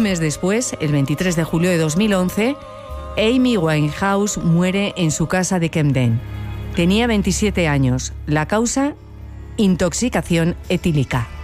mes después, el 23 de julio de 2011, Amy Winehouse muere en su casa de Camden. Tenía 27 años. La causa, intoxicación etílica.